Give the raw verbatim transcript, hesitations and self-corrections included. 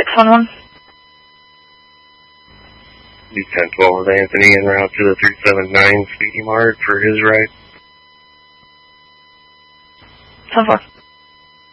one one. The ten twelve with Anthony en route to the three seven nine Speedy Mart for his ride. ten four.